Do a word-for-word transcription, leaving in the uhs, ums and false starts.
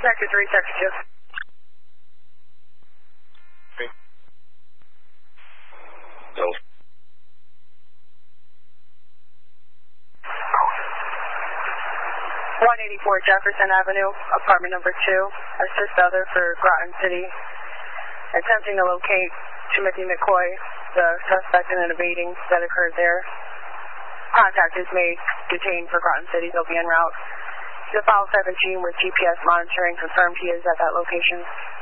Sector three, Sector two. Okay. So. one eighty-four Jefferson Avenue, apartment number two. Assist other for Groton City. Attempting to locate Timothy McCoy, the suspect in an evading that occurred there. Contact is made, detained for Groton City. They'll be en route. The file seventeen with G P S monitoring confirmed he is at that location.